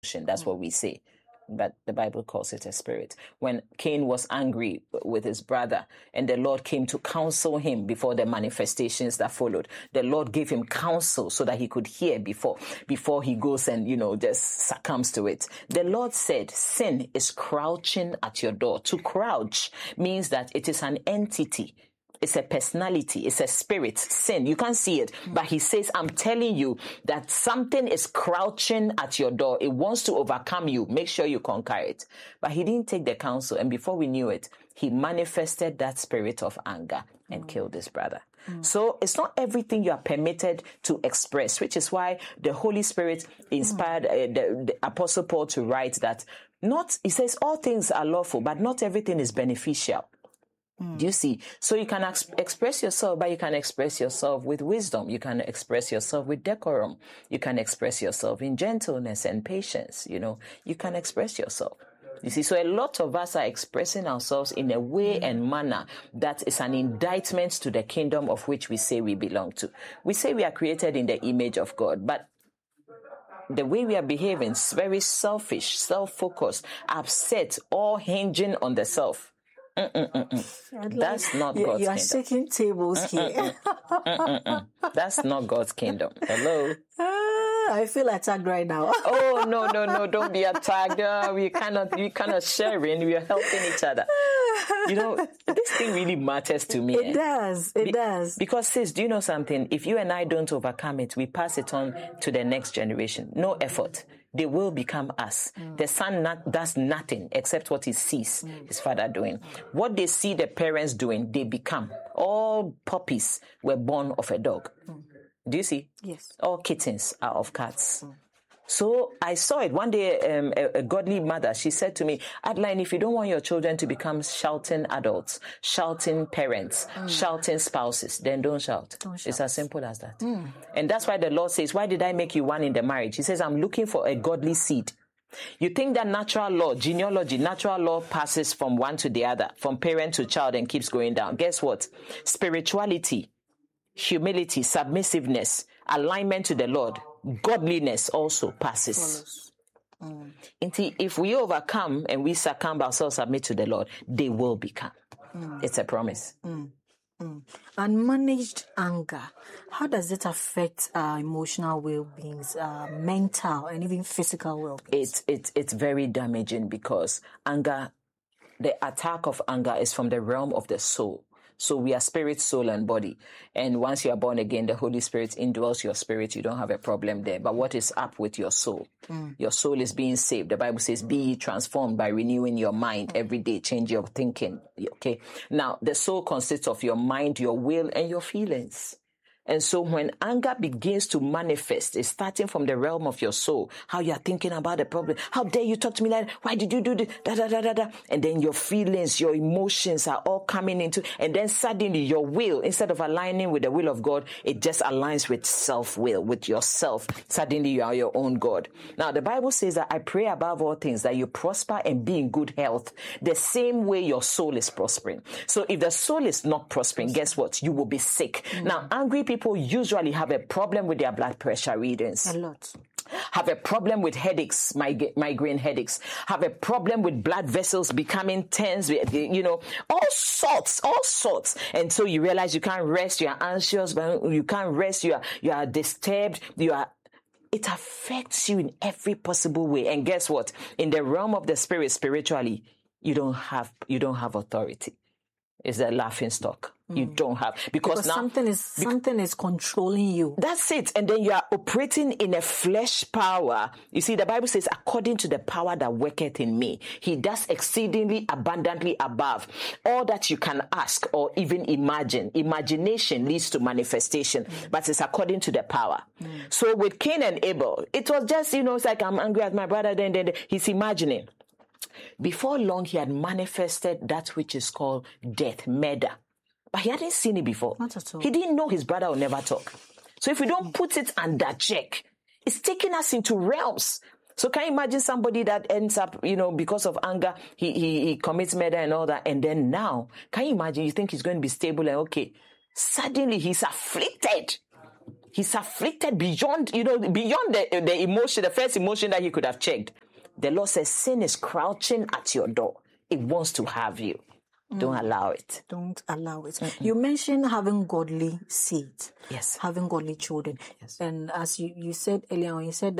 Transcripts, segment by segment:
That's what we say. But the Bible calls it a spirit. When Cain was angry with his brother and the Lord came to counsel him before the manifestations that followed, the Lord gave him counsel so that he could hear before he goes and, just succumbs to it. The Lord said, sin is crouching at your door. To crouch means that it is an entity. It's a personality. It's a spirit. Sin. You can't see it. But he says, I'm telling you that something is crouching at your door. It wants to overcome you. Make sure you conquer it. But he didn't take the counsel. And before we knew it, he manifested that spirit of anger and killed his brother. So it's not everything you are permitted to express, which is why the Holy Spirit inspired the Apostle Paul to write that he says all things are lawful, but not everything is beneficial. Do you see? So you can express yourself, but you can express yourself with wisdom. You can express yourself with decorum. You can express yourself in gentleness and patience. You can express yourself. You see, so a lot of us are expressing ourselves in a way and manner that is an indictment to the kingdom of which we say we belong to. We say we are created in the image of God, but the way we are behaving is very selfish, self-focused, upset, all hinging on the self. That's not God's kingdom. You are shaking tables here. That's not God's kingdom. Hello? I feel attacked right now. Oh, no, don't be attacked. We kind of sharing. We are helping each other. This thing really matters to me. It does. Because, sis, do you know something? If you and I don't overcome it, we pass it on to the next generation. No effort. They will become us. The son does nothing except what he sees his father doing. What they see the parents doing, they become. All puppies were born of a dog. Do you see? Yes. All kittens are of cats. So I saw it one day. A godly mother, she said to me, Adeline, if you don't want your children to become shouting adults, shouting parents, shouting spouses, then don't shout. It's as simple as that. And that's why the Lord says, why did I make you one in the marriage? He says, I'm looking for a godly seed. You think that natural law, genealogy, natural law passes from one to the other, from parent to child and keeps going down. Guess what? Spirituality, humility, submissiveness, alignment to the Lord, godliness also passes. If we overcome and we succumb ourselves, submit to the Lord, they will become. It's a promise. Unmanaged anger, how does it affect our emotional well-beings, mental and even physical well-being? It's very damaging because anger, the attack of anger is from the realm of the soul. So we are spirit, soul, and body. And once you are born again, the Holy Spirit indwells your spirit. You don't have a problem there. But what is up with your soul? Your soul is being saved. The Bible says, be ye transformed by renewing your mind every day. Change your thinking. Okay. Now, the soul consists of your mind, your will, and your feelings. And so when anger begins to manifest, it's starting from the realm of your soul, how you are thinking about the problem. How dare you talk to me like that? Why did you do this? And then your feelings, your emotions are all coming into, and then suddenly your will, instead of aligning with the will of God, it just aligns with self-will, with yourself. Suddenly you are your own God. Now the Bible says that I pray above all things that you prosper and be in good health, the same way your soul is prospering. So if the soul is not prospering, guess what? You will be sick. Now angry people usually have a problem with their blood pressure readings. A lot. Have a problem with headaches, migraine headaches. Have a problem with blood vessels becoming tense, all sorts. And so you realize you can't rest, you are anxious, you can't rest, you are disturbed, it affects you in every possible way. And guess what? In the realm of the spirit, spiritually, you don't have authority. It's a laughing stock. You don't have because now something is controlling you. That's it. And then you are operating in a flesh power. You see, the Bible says, according to the power that worketh in me, he does exceedingly abundantly above all that you can ask or even imagine. Imagination leads to manifestation, but it's according to the power. So with Cain and Abel, it was just, it's like I'm angry at my brother. Then he's imagining. Before long, he had manifested that which is called death, murder. But he hadn't seen it before. Not at all. He didn't know his brother would never talk. So if we don't put it under check, it's taking us into realms. So can you imagine somebody that ends up, because of anger, he commits murder and all that. And then now, can you imagine, you think he's going to be stable and okay. Suddenly he's afflicted. He's afflicted beyond the emotion, the first emotion that he could have checked. The Lord says, sin is crouching at your door. It wants to have you. Don't allow it. Don't allow it. Mm-hmm. You mentioned having godly seed. Yes. Having godly children. Yes. And as you said earlier on, you said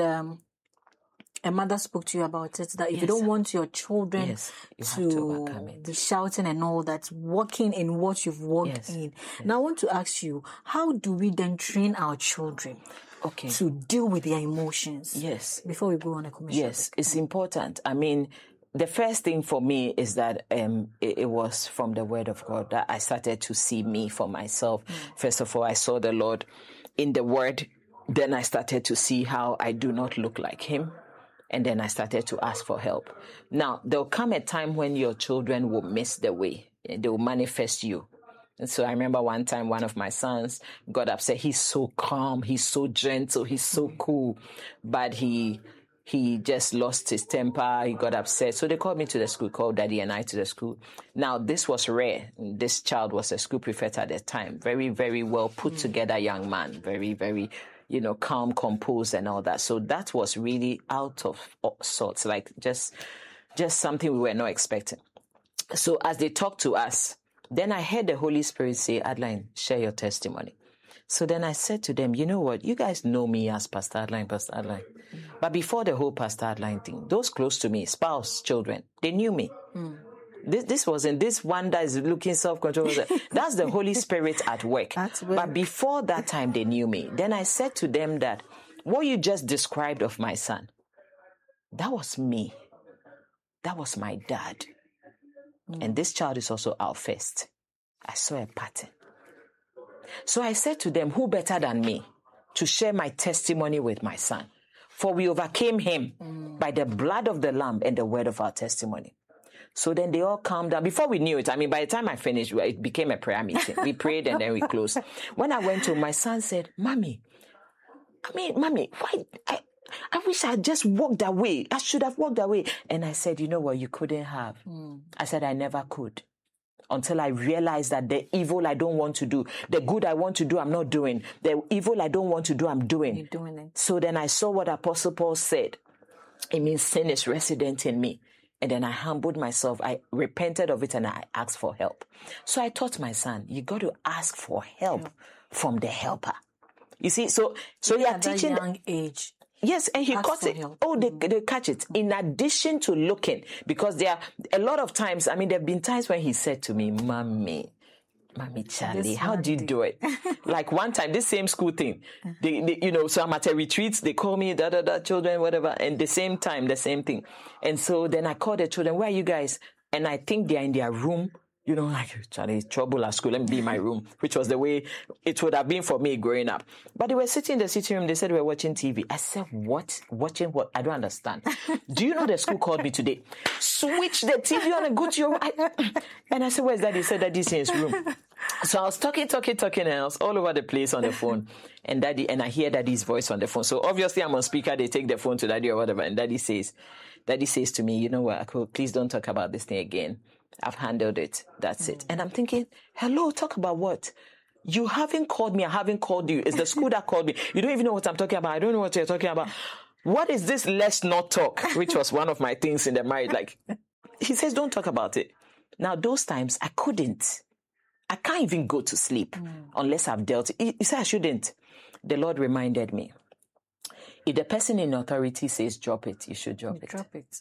a mother spoke to you about it, that if you don't want your children to be shouting and all that, walking in what you've walked in. Yes. Now I want to ask you, how do we then train our children to deal with their emotions? Yes. Before we go on a commercial. Yes, it's important. I mean, the first thing for me is that it was from the Word of God that I started to see me for myself. First of all, I saw the Lord in the Word. Then I started to see how I do not look like Him. And then I started to ask for help. Now, there'll come a time when your children will miss the way. They will manifest you. And so I remember one time one of my sons got upset. He's so calm. He's so gentle. He's so cool. But he just lost his temper. He got upset. So they called me to the school, called Daddy and I to the school. Now, this was rare. This child was a school prefect at the time. Very, very well put together young man. Very, very, calm, composed and all that. So that was really out of sorts, like just something we were not expecting. So as they talked to us, then I heard the Holy Spirit say, Adeline, share your testimony. So then I said to them, you know what? You guys know me as Pastor Adeline. But before the whole Pastor Adeline thing, those close to me, spouse, children, they knew me. This wasn't this one that is looking self-control. That's the Holy Spirit at work. But before that time, they knew me. Then I said to them that what you just described of my son, that was me. That was my dad. And this child is also our first. I saw a pattern. So I said to them, who better than me to share my testimony with my son? For we overcame him by the blood of the Lamb and the word of our testimony. So then they all calmed down. Before we knew it, by the time I finished, it became a prayer meeting. We prayed and then we closed. When I went to my son said, Mommy, why? I wish I had just walked away. I should have walked away. And I said, you know what? You couldn't have. I said, I never could. Until I realized that the evil I don't want to do, the good I want to do, I'm not doing. The evil I don't want to do, I'm doing. You're doing it. So then I saw what Apostle Paul said. It means sin is resident in me. And then I humbled myself. I repented of it and I asked for help. So I taught my son, you got to ask for help from the helper. You see, so you are teaching at a young age. Yes, and he caught it. Help. Oh, they catch it. In addition to looking, because there are a lot of times, there have been times when he said to me, Mommy Charlie, how do you do it? Like one time, this same school thing, so I'm at a retreat, they call me, children, whatever, and the same time, the same thing. And so then I called the children, where are you guys? And I think they're in their room, Charlie, trouble at school, let me be in my room, which was the way it would have been for me growing up. But they were sitting in the sitting room, they said we were watching TV. I said, what? Watching what? I don't understand. Do you know the school called me today? Switch the TV on and go to your... And I said, where's Daddy? He said, Daddy's in his room. So I was talking, and I was all over the place on the phone. And I hear Daddy's voice on the phone. So obviously I'm on speaker, they take the phone to Daddy or whatever. And Daddy says to me, you know what, please don't talk about this thing again. I've handled it. That's it. And I'm thinking, hello, talk about what? You haven't called me. I haven't called you. It's the school that called me. You don't even know what I'm talking about. I don't know what you're talking about. What is this? Let's not talk, which was one of my things in the marriage. Like, he says, don't talk about it. Now, those times I couldn't. I can't even go to sleep unless I've dealt it. He said I shouldn't. The Lord reminded me. If the person in authority says drop it, you should drop it. Drop it.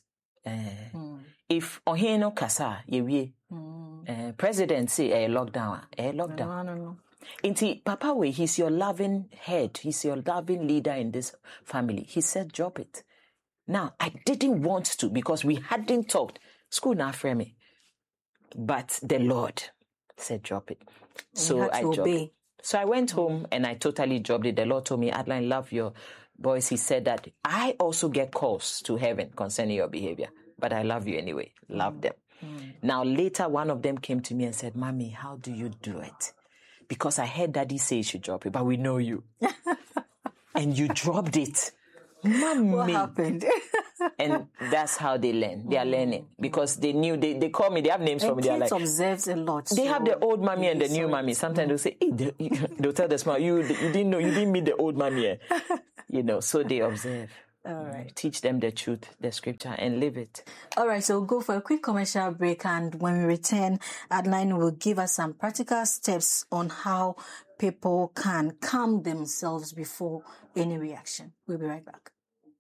If Oheno Kasa, President say lockdown, lockdown. No. Inti Papa way, he's your loving head, he's your loving leader in this family. He said drop it. Now I didn't want to because we hadn't talked. School now for me. But the Lord said drop it. So I dropped it. So I went home and I totally dropped it. The Lord told me, Adeline, love your boys. He said that I also get calls to heaven concerning your behavior. But I love you anyway. Love them. Now, later, one of them came to me and said, Mommy, how do you do it? Because I heard Daddy say you should drop it, but we know you. And you dropped it. Mommy. What happened? And that's how they learn. They are learning because they knew, they call me, they have names for me. They are like, observes a lot. They have the old mommy and the new mommy. Sometimes they'll say, hey, they'll tell the small, you didn't know, you didn't meet the old mommy. So they observe. All right. Teach them the truth, the scripture, and live it. All right, so we'll go for a quick commercial break, and when we return, Adeline will give us some practical steps on how people can calm themselves before any reaction. We'll be right back.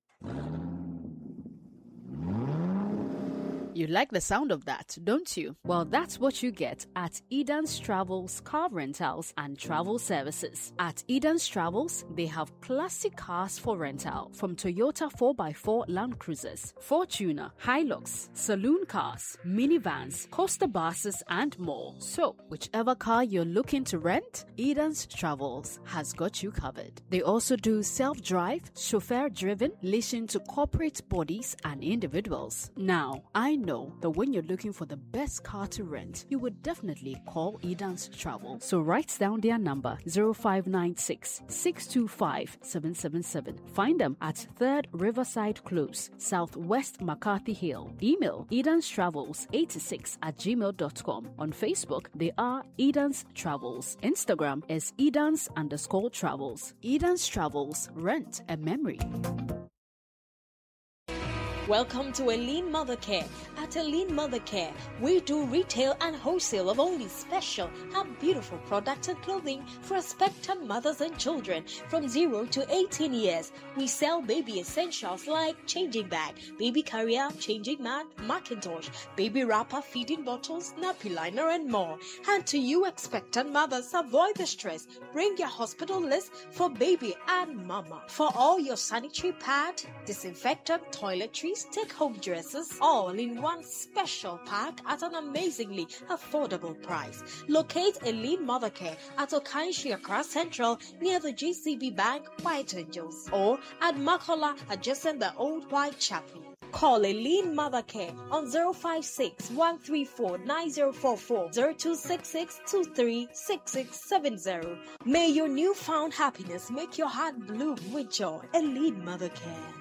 You like the sound of that, don't you? Well, that's what you get at Eden's Travels Car Rentals and Travel Services. At Eden's Travels, they have classic cars for rental from Toyota 4x4 Land Cruisers, Fortuner, Hilux, saloon cars, minivans, coaster buses, and more. So, whichever car you're looking to rent, Eden's Travels has got you covered. They also do self-drive, chauffeur-driven, leasing to corporate bodies and individuals. Now, I know that when you're looking for the best car to rent, you would definitely call Eden's Travel. So write down their number 0596 625 777. Find them at 3rd Riverside Close, Southwest McCarthy Hill. Email edenstravels86@gmail.com. On Facebook, they are Eden's Travels. Instagram is Edens_Travels. Eden's Travels, rent a memory. Welcome to Eileen Mother Care. At Eileen Mother Care, we do retail and wholesale of only special and beautiful products and clothing for expectant mothers and children from 0 to 18 years. We sell baby essentials like changing bag, baby carrier, changing mat, Macintosh, baby wrapper, feeding bottles, nappy liner, and more. And to you expectant mothers, avoid the stress. Bring your hospital list for baby and mama. For all your sanitary pad, disinfectant, toiletries, take-home dresses, all in one special pack at an amazingly affordable price. Locate Eileen Mother Care at Okanshi Accra Central near the GCB Bank, White Angels, or at Makola adjacent the Old White Chapel. Call Eileen Mother Care on 056-134-9044, 0266-236670. May your newfound happiness make your heart bloom with joy. Eileen Mother Care.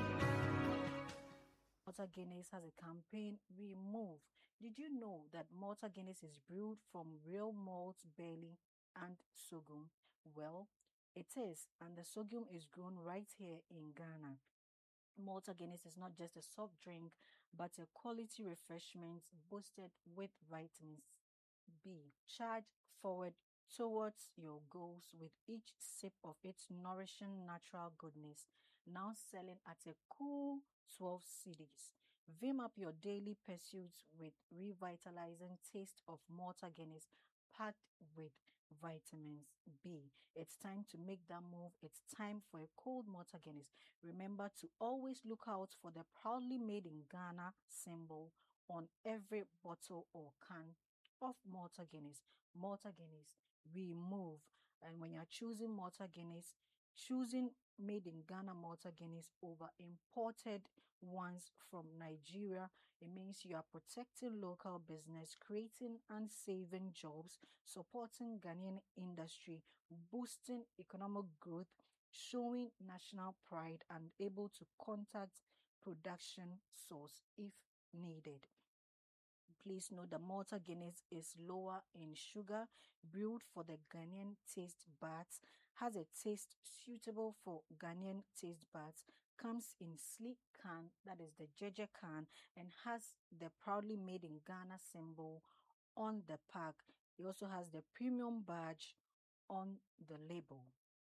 Malta Guinness has a campaign, Remove. Did you know that Malta Guinness is brewed from real malt, barley, and sorghum? Well, it is, and the sorghum is grown right here in Ghana. Malta Guinness is not just a soft drink, but a quality refreshment boosted with vitamins B. Charge forward towards your goals with each sip of its nourishing natural goodness. Now selling at a cool 12 cedis. Vim up your daily pursuits with revitalizing taste of Malta Guinness packed with vitamins B. It's time to make that move. It's time for a cold Malta Guinness. Remember to always look out for the proudly made in Ghana symbol on every bottle or can of Malta Guinness. Malta Guinness, Remove. And when you're choosing Malta Guinness, choosing made in Ghana Malta Guinness over imported ones from Nigeria, it means you are protecting local business, creating and saving jobs, supporting Ghanaian industry, boosting economic growth, showing national pride, and able to contact production source if needed. Please note that Malta Guinness is lower in sugar, brewed for the Ghanaian taste buds, has a taste suitable for Ghanaian taste buds, comes in sleek can, that is the Jeje can, and has the proudly made in Ghana symbol on the pack. It also has the premium badge on the label.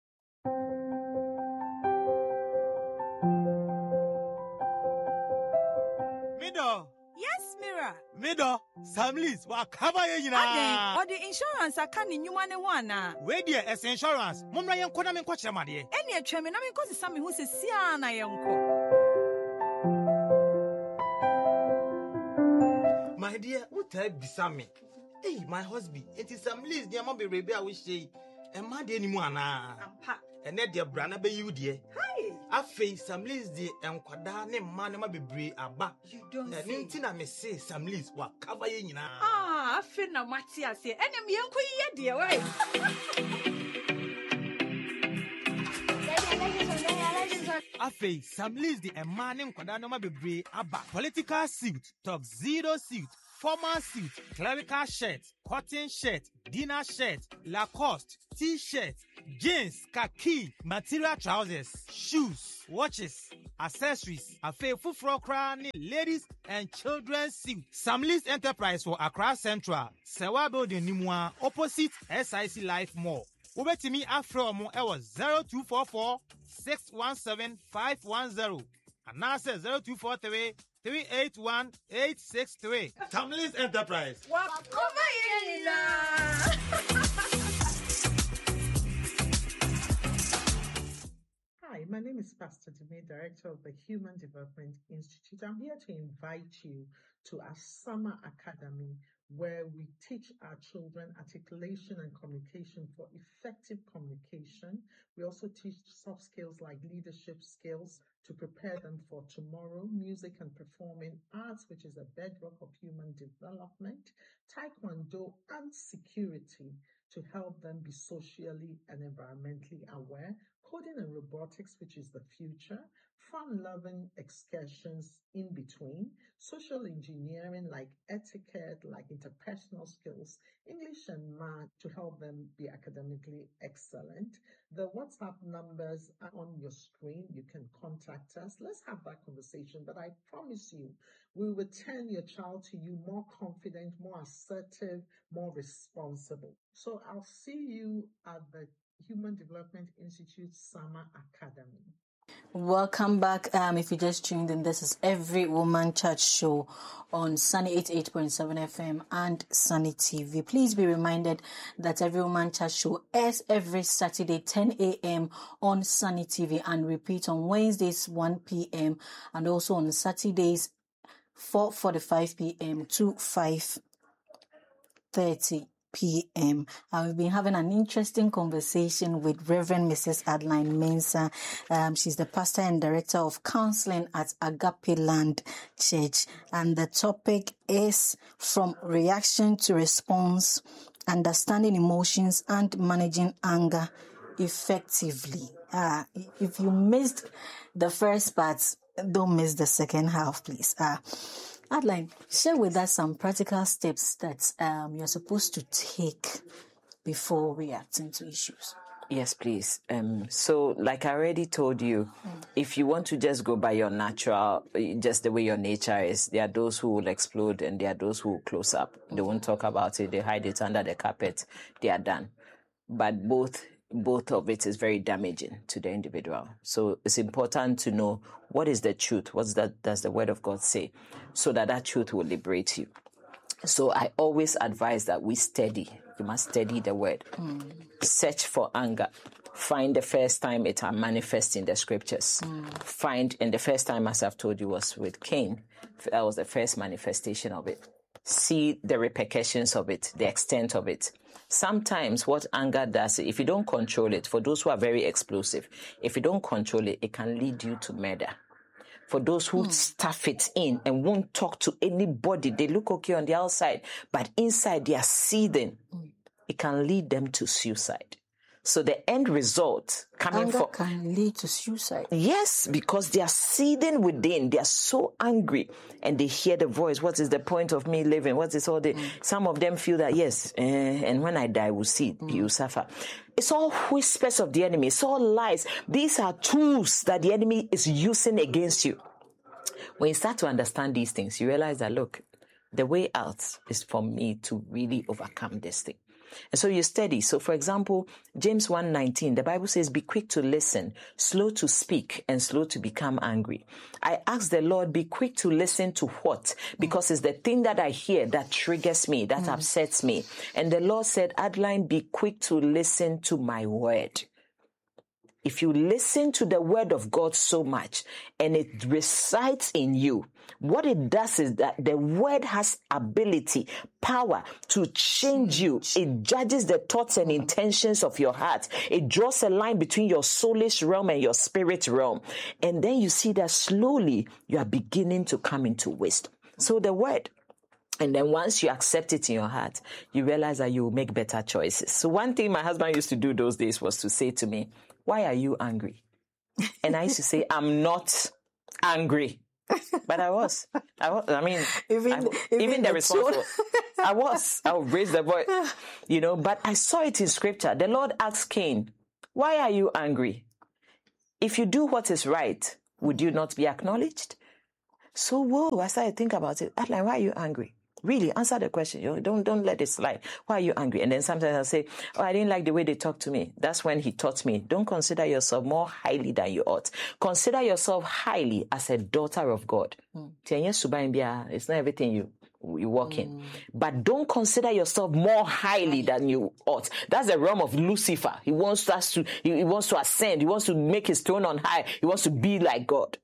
Mido. Yes, Mira. Mido, Samlis, wa cover ye na. Again, or the insurance I can in you one. Where dear as insurance, Mumra yan kona men kwacha madie. Any a chairman, I mean, cause something who says, Siana Yanko. My dear, what type Bisami? Hey, my husband, it is Samlis, dear Mobby Rebia, which say, and my dear Nimuana. And that dear Brana be you, dear. Hi. I face Samlis, dear, and Quadane, Manama be brave, Abba. You don't say. Nintina may say Samlis, wa cover ye na. Ah, I feel no Matia say, and I'm young queen, dear, right? Afe, some list the man in Quadanoma Bebre Abba. Political suit, tuxedo suit, formal suit, clerical shirt, cotton shirt, dinner shirt, Lacoste, t-shirt, jeans, khaki, material trousers, shoes, watches, accessories, Afe Fufro Crown, ladies and children's suit. Some list enterprise for Accra Central, Sewa Building Nimwa, opposite SIC Life Mall. Over to me afro mo ewa 0244 617 510 and now say 0243 381 863. Tamlis Enterprise. Hi, my name is Pastor Dime, Director of the Human Development Institute. I'm here to invite you to our summer academy, where we teach our children articulation and communication for effective communication. We also teach soft skills like leadership skills to prepare them for tomorrow, music and performing arts, which is a bedrock of human development, taekwondo, and security to help them be socially and environmentally aware, coding and robotics, which is the future, fun-loving excursions in between, social engineering like etiquette, like interpersonal skills, English and math to help them be academically excellent. The WhatsApp numbers are on your screen. You can contact us. Let's have that conversation. But I promise you, we will turn your child to you more confident, more assertive, more responsible. So I'll see you at the Human Development Institute Summer Academy. Welcome back. If you just tuned in, this is Every Woman Church Show on Sunny 88.7 FM and Sunny TV. Please be reminded that Every Woman Church Show airs every Saturday 10 a.m. on Sunny TV and repeat on Wednesdays 1 p.m. and also on Saturdays 4:45 p.m. to 5:30 p.m. We've been having an interesting conversation with Reverend Mrs. Adeline Mensah. She's the pastor and director of counseling at Agape Land Church. And the topic is from reaction to response, understanding emotions and managing anger effectively. If you missed the first part, don't miss the second half, please. Adeline, share with us some practical steps that you're supposed to take before reacting to issues. Yes, please. So, like I already told you, if you want to just go by your natural, just the way your nature is, there are those who will explode and there are those who will close up. They won't talk about it. They hide it under the carpet. They are done. But both of it is very damaging to the individual. So it's important to know what is the truth. Does the word of God say? So that truth will liberate you. So I always advise that we study. You must study the word. Search for anger. Find the first time it manifests in the scriptures. And the first time, as I've told you, was with Cain. That was the first manifestation of it. See the repercussions of it, the extent of it. Sometimes what anger does, if you don't control it, for those who are very explosive, if you don't control it, it can lead you to murder. For those who stuff it in and won't talk to anybody, they look okay on the outside, but inside they are seething. It can lead them to suicide. So the end result anger can lead to suicide. Yes, because they are seething within. They are so angry and they hear the voice. What is the point of me living? What is all the... Some of them feel that, yes, and when I die, we'll see, you suffer. It's all whispers of the enemy. It's all lies. These are tools that the enemy is using against you. When you start to understand these things, you realize that, look, the way out is for me to really overcome this thing. And so you study. So, for example, James 1:19, the Bible says, be quick to listen, slow to speak, and slow to become angry. I ask the Lord, be quick to listen to what? Because it's the thing that I hear that triggers me, that upsets me. And the Lord said, Adeline, be quick to listen to my word. If you listen to the word of God so much and it resides in you, what it does is that the word has ability, power to change you. It judges the thoughts and intentions of your heart. It draws a line between your soulish realm and your spirit realm. And then you see that slowly you are beginning to come into wisdom. So the word. And then once you accept it in your heart, you realize that you will make better choices. So one thing my husband used to do those days was to say to me, why are you angry? And I used to say, I'm not angry. But I was. I mean, even the response I would raise the voice, but I saw it in scripture. The Lord asked Cain, why are you angry? If you do what is right, would you not be acknowledged? So, whoa, I started to think about it. I'm like, why are you angry? Really, answer the question. Don't let it slide. Why are you angry? And then sometimes I'll say, I didn't like the way they talked to me. That's when he taught me, don't consider yourself more highly than you ought. Consider yourself highly as a daughter of God. It's not everything you walk in. But don't consider yourself more highly than you ought. That's the realm of Lucifer. He wants to ascend. He wants to make his throne on high. He wants to be like God.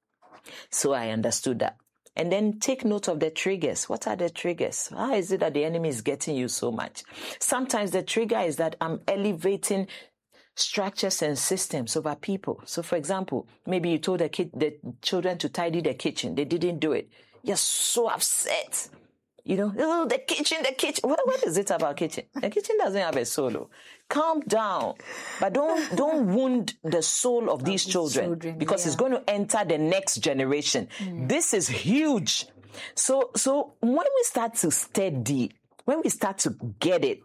So I understood that. And then take note of the triggers. What are the triggers? How is it that the enemy is getting you so much? Sometimes the trigger is that I'm elevating structures and systems over people. So, for example, maybe you told the children to tidy the kitchen. They didn't do it. You're so upset. The kitchen. What is it about kitchen? The kitchen doesn't have a soul. Calm down. But don't wound the soul of these children because it's going to enter the next generation. This is huge. So when we start to study, when we start to get it,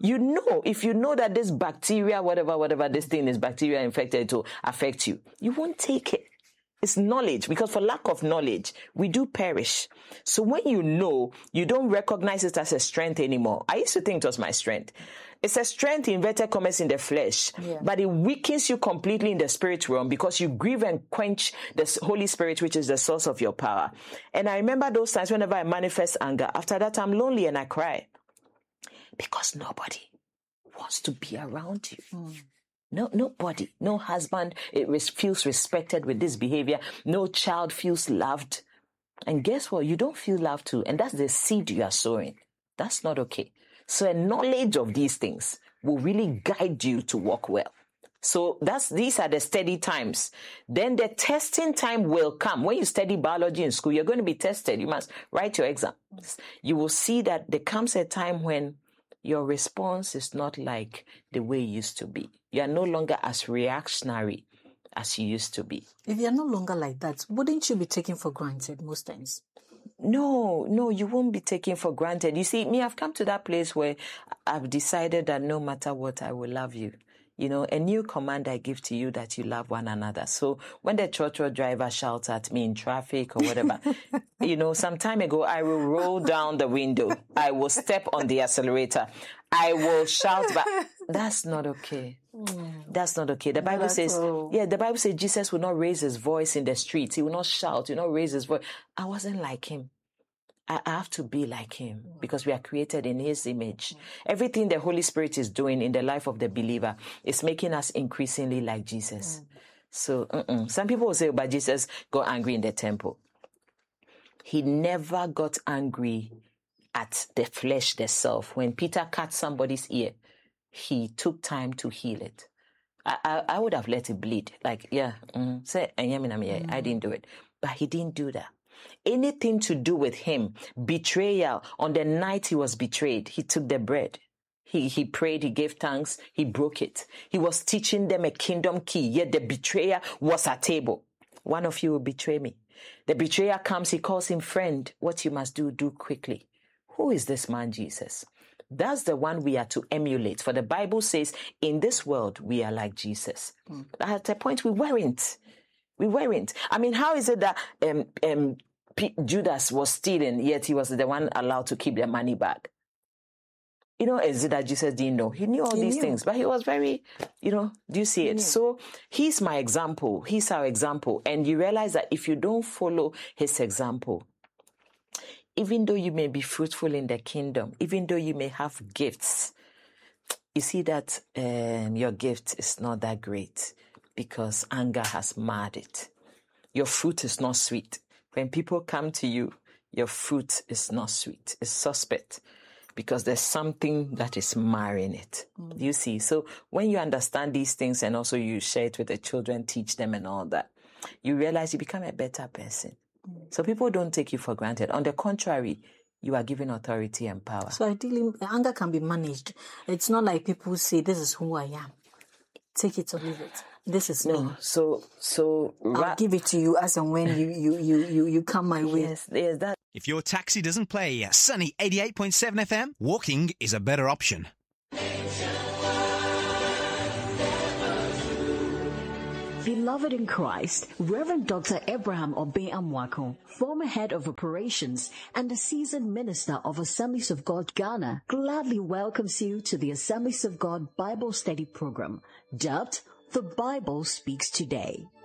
if you know that this bacteria, whatever this thing is, bacteria infected to affect you, you won't take it. It's knowledge, because for lack of knowledge, we do perish. So when you know, you don't recognize it as a strength anymore. I used to think it was my strength. It's a strength, inverted commas, in the flesh, but it weakens you completely in the spirit realm because you grieve and quench the Holy Spirit, which is the source of your power. And I remember those times whenever I manifest anger. After that, I'm lonely and I cry because nobody wants to be around you. No, nobody, no husband feels respected with this behavior. No child feels loved. And guess what? You don't feel loved too. And that's the seed you are sowing. That's not okay. So a knowledge of these things will really guide you to walk well. So these are the steady times. Then the testing time will come. When you study biology in school, you're going to be tested. You must write your exams. You will see that there comes a time when your response is not like the way it used to be. You are no longer as reactionary as you used to be. If you're no longer like that, wouldn't you be taken for granted most times? No, you won't be taken for granted. You see, I've come to that place where I've decided that no matter what, I will love you. A new command I give to you, that you love one another. So when the trotro driver shouts at me in traffic or whatever, some time ago, I will roll down the window. I will step on the accelerator. I will shout back. That's not okay. That's not okay. The Bible says, the Bible says Jesus will not raise his voice in the streets. He will not shout. He will not raise his voice. I wasn't like him. I have to be like him because we are created in his image. Everything the Holy Spirit is doing in the life of the believer is making us increasingly like Jesus. So some people will say, but Jesus got angry in the temple. He never got angry at the flesh, the self. When Peter cut somebody's ear, he took time to heal it. I would have let it bleed. I didn't do it. But he didn't do that. Anything to do with him, betrayal, on the night he was betrayed, he took the bread. He prayed, he gave thanks, he broke it. He was teaching them a kingdom key, yet the betrayer was at table. One of you will betray me. The betrayer comes, he calls him friend. What you must do quickly. Who is this man, Jesus? That's the one we are to emulate. For the Bible says, in this world, we are like Jesus. At a point, we weren't. I mean, how is it that Judas was stealing, yet he was the one allowed to keep the money back? Is it that Jesus didn't know? He knew all these things, but he was very, do you see it? So he's my example. He's our example. And you realize that if you don't follow his example, even though you may be fruitful in the kingdom, even though you may have gifts, you see that your gift is not that great because anger has marred it. Your fruit is not sweet. When people come to you, your fruit is not sweet. It's suspect because there's something that is marring it. You see? So when you understand these things and also you share it with the children, teach them and all that, you realize you become a better person. So people don't take you for granted. On the contrary, you are given authority and power. So ideally, anger can be managed. It's not like people say, this is who I am. Take it or leave it. this is me. So I'll give it to you as and when you come my way. Yes, that. If your taxi doesn't play Sunny 88.7 FM, walking is a better option. Beloved in Christ, Reverend Dr. Abraham Obey Amwako, former head of operations and a seasoned minister of Assemblies of God Ghana, gladly welcomes you to the Assemblies of God Bible Study Program, dubbed The Bible Speaks Today.